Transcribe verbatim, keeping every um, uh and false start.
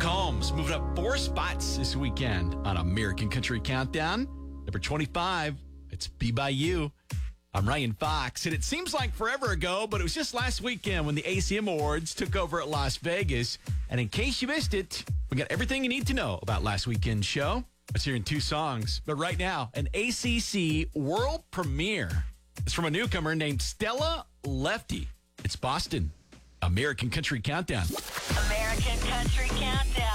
Combs moving up four spots this weekend on American Country Countdown. Number twenty-five, it's Be By You. I'm Ryan Fox, and it seems like forever ago, but it was just last weekend when the A C M Awards took over at Las Vegas. And in case you missed it, we got everything you need to know about last weekend's show. Let's hear in two songs. But right now, an A C C world premiere. It's from a newcomer named Stella Lefty. It's Boston. American Country Countdown. American Country Countdown.